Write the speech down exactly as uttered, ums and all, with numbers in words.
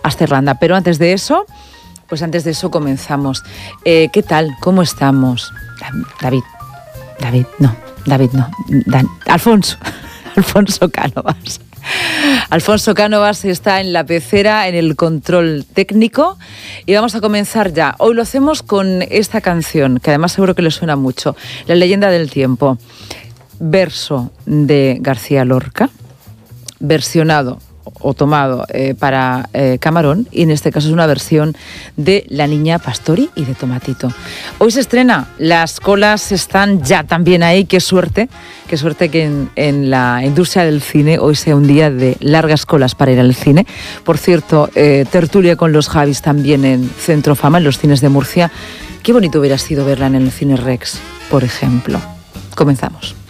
hasta Irlanda. Pero antes de eso, pues antes de eso comenzamos. Eh, ¿Qué tal? ¿Cómo estamos? David, David, no, David no, Dan, Alfonso, Alfonso Cánovas. Alfonso Cánovas está en la pecera, en el control técnico, y vamos a comenzar ya. Hoy lo hacemos con esta canción, que además seguro que le suena mucho, La leyenda del tiempo, verso de García Lorca, versionado o tomado eh, para eh, Camarón, y en este caso es una versión de La Niña Pastori y de Tomatito. Hoy se estrena, las colas están ya también ahí, qué suerte, qué suerte que en, en la industria del cine hoy sea un día de largas colas para ir al cine. Por cierto, eh, tertulia con los Javis también en Centro Fama, en los cines de Murcia. Qué bonito hubiera sido verla en el Cine Rex, por ejemplo. Comenzamos.